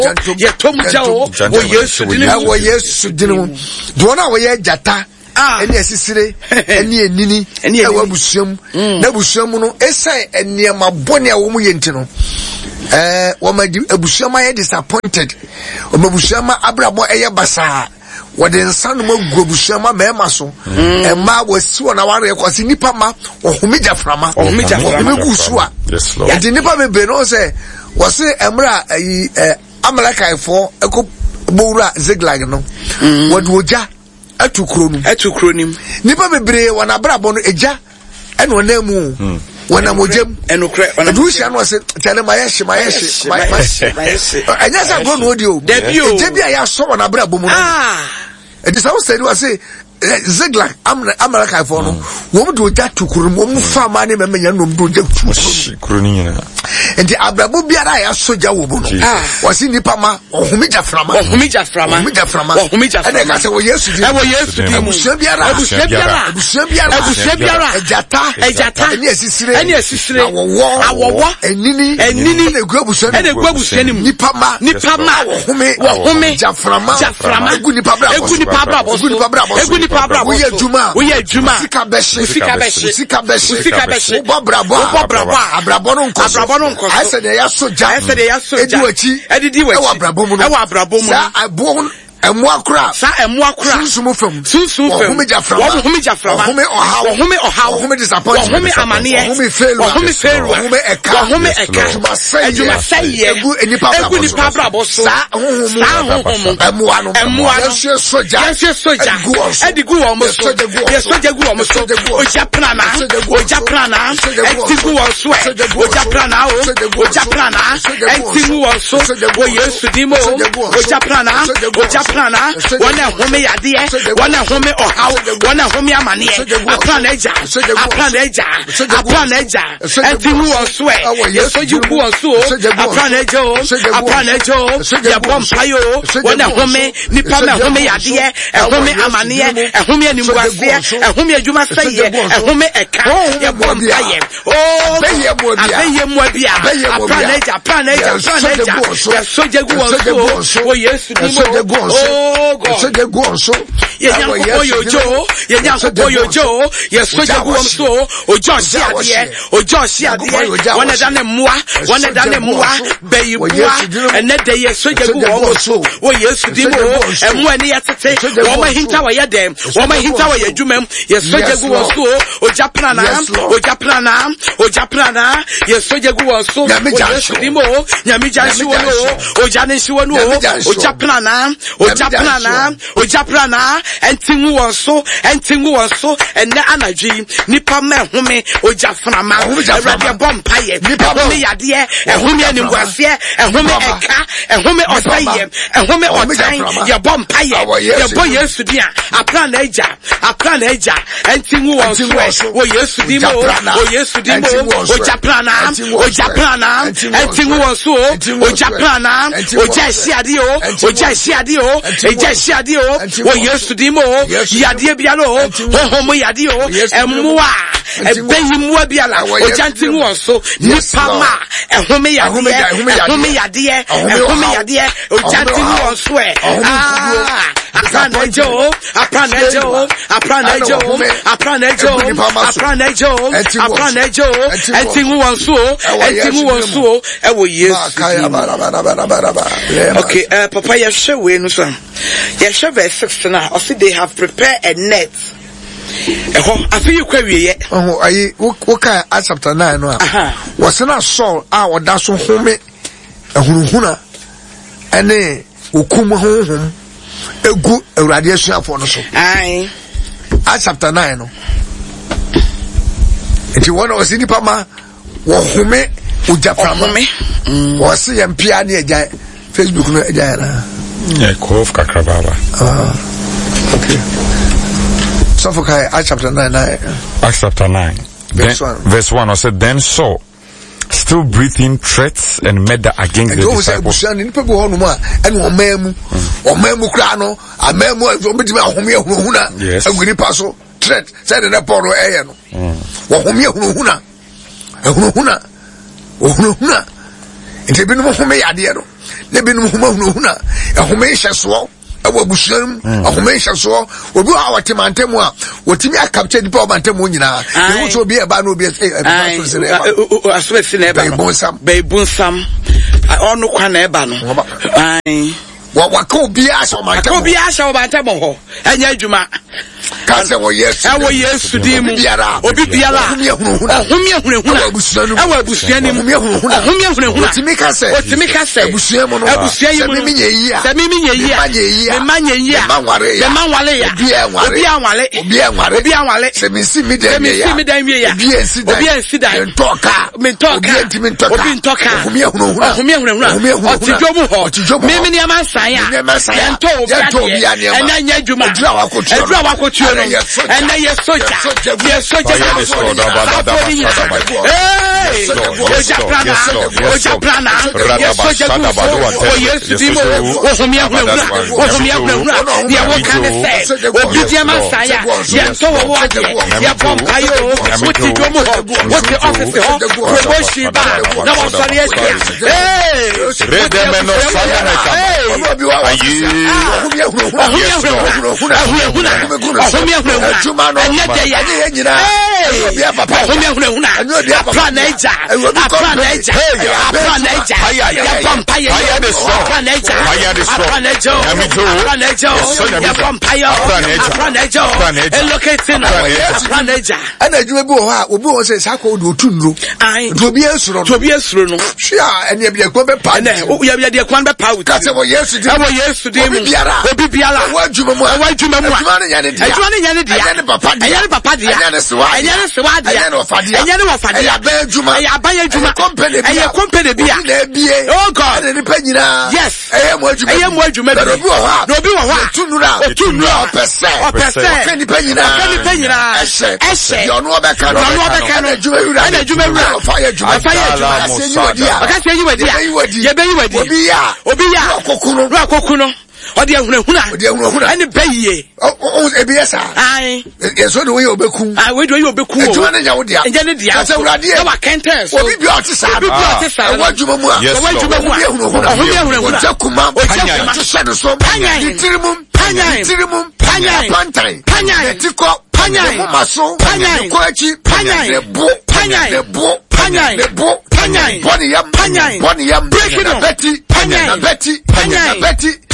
ye tom jao wo Yesu dinu wo Yesu dinu do na wo ye jata eni asisire eni enini e wa busuam na busuam no esai eniema bone a wo mu yenti no wo ma busuam aye disappointed wo ma busuam abrabo eye basa wode nsanu magu busuam ma so ma wasi wona ware kwasi nipa ma ohumija frama ohumegu suwa yadi nipa bebe no se wase emra Amalekaifo eko bowura Ziklag no wode oja atukronim nipa bebre wana brabo no eja ene onamu wana mojem enokre wana duhia no se tele mayeshi anya sa bro no odio eja bia ya so wana brabo mu no e dey say we say Ziklag Amalekaifo no wo do oja tukronim wo fa ma ne memenya no do oja tukronim nyina enti abrabo biara ya soja wo bu no wasi nipa ma ohumija frama ene ka se wo Yesu di abusia biara ejata eni esisire awowo enini ene gu abusia ni nipa ma ohumi jaframa egu nipa brabo wo ye juma sika beshi bo brabo abrabo no I said they are soja edidi wachi e wa brabo mu sa abo emwa kra sunsumu fam ohumi jaframa ohumi disappointment ohumi amane ohumi failure ohumi eka ejuma saye egu nipa brabo so sa emwa no soja edigu wo mo so soja gu wo mo so oja plana etigu wo so oja plana etigu wo so wo Yesu dimo oja plana wana home yade wana home ohaw wana home amane aplan eja enti hu onso Yesu ji hu onso aplan eja ya bompayo wana home nipa na home yade home amane home animguase home adwuma saye home eka ya bompaye abeye muabia aplan eja ya soja gu onso wo Yesu dimo oh God. So they go on so. Yes, soja gu omso. Ojo shia die. Wana dane mua. Beyi bua. Ene de ye soja gu omso. Wo Yesu dimo. Emwa ni yatete. Wama hinta wa yadem. Wama hinta wa yadumem. Yes soja gu omso. Oja plana. Yes soja gu omso. Wo Yesu dimo. Nyamija shiwono. Oja ne shiwono. Oja plana. Entingu wonso enne anadwi nipa ma home oja frama radio bompaye home yade home animguase home eka home osaye home otan ye bompaye ye bo Yesu dia aplan eja entingu wonso wo Yesu dimo oja plana entingu wonso oja plana oja shiade wo Yesu dimo yade bialo homo yade emwa ebeyi mua biala ojanti wonso nipa ma ehome yade ojanti wonso apran ejo entingu wonso ewo Yesu. Okay, papa ya shewe no so ya verse 6 now. Also they have prepared a net. I feel you query. Ayi woka chapter 9 no. Was na Saul oda so home ehunhuna ene okum honhom egu Awurade asuafo no so. Aye. Chapter 9 no. Enti wona osini pama wo home ujaframa. Was yempia na eja Facebook no eja na. Yeah, Kov Kakrababa. Okay. So for Acts chapter 9. Acts chapter 9. Verse 1. I said, then Saul, still breathing threats and murder against the disciples. Yes. ne bi no huna ehome hye so awu busuam ehome hye so obi a watemantemu a wotimi akapture dipa obantemu nyina ewu so obi e ba no obi aswesi na eba be bunsam onu kwa na eba no wako obi a so mantemu obi a so obantemu ho enya adwuma kase wo Yesu dimu obi biara ohumia hunehuna awu abusuani mu ohumia hunehuna otimi kase abusuamu no semi manye ya obi anwale semi si mi dan ya obi ensida obi ntoka ohumia hunehuna otijomu ho mimi ni amansan ya yento obi anya adwuma edura wakotu no ena yesoja oja plana yesoja o yesu dimo ohumia hunehuna dia wokane se obi dia masaya yento wo ya pompayo woti domo ho woti office ho promotion ba na wo sori esia redemeno sananeka ayi ohumia hunehuna anya ya ohumia hunehuna plana eja ya pompayo ana adwuma bi wo ha obi wo se sakọ do tunro obi esuro no hwia ene bia kwa be pa na ya bia kwa be pa ka se wo Yesu di obi biara wa adwuma mu adwuma ne nya ne dia anya ne papa dia anya ne sewa dia anya ne wafade ya ba adwuma company bia oh God ene pa nyina yes mo adwuma no obi wo ha otunura opese kani pa nyina ese yo no be ka no ana adwuma wura fire adwuma akase obi ya okokunu no odi ehunehuna ani bayiye ebi esa ai yeso de we obeku we do obeku adwuma ne nyawo dia enje ne dia asa urade na wa kentes obi bi otisa adwuma mu a ehunehuna jakuma shade so tirimu pantai tiko mu maso ko achi de bo boni yam breaking up Betty